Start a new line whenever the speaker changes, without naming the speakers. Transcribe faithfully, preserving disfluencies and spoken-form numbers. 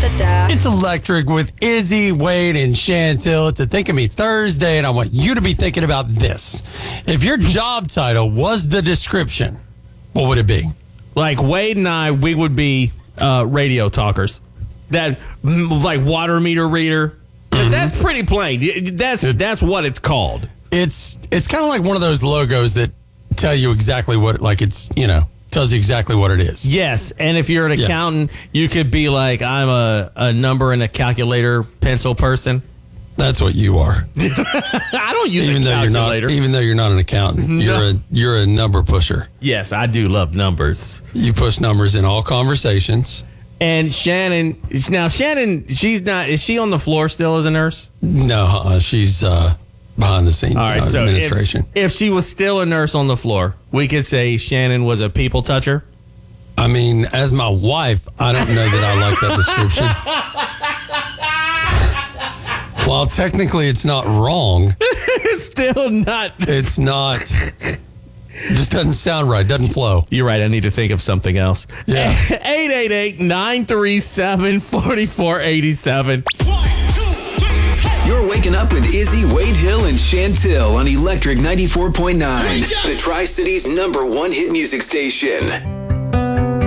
It's Electric with Izzy, Wade, and Chantel. It's a Think of Me Thursday, and I want you to be thinking about this. If your job title was the description, what would it be?
Like Wade and I, we would be uh, radio talkers. That, like, water meter reader. Because mm-hmm. that's pretty plain. That's it, that's what it's called.
It's it's kind of like one of those logos that tell you exactly what, like it's, you know, tells you exactly what it is.
Yes, and if you're an accountant, yeah. you could be like, I'm a, a number and a calculator pencil person.
That's what you are.
I don't use
even
a calculator.
Though you're not, even though you're not an accountant, no. you're a you're a number pusher.
Yes, I do love numbers.
You push numbers in all conversations.
And Shannon, now Shannon, she's not, is she on the floor still as a nurse?
No, uh, she's uh, behind the scenes
all right, so
administration.
If, if she was still a nurse on the floor, we could say Shannon was a people toucher?
I mean, as my wife, I don't know that I like that description. While technically it's not wrong.
It's still not.
It's not. It just doesn't sound right. Doesn't flow.
You're right. I need to think of something else.
Yeah.
eight eight eight, nine three seven, four four eight seven.
You're waking up with Izzy, Wade Hill, and Chantel on Electric ninety-four point nine, the Tri-Cities number one hit music station.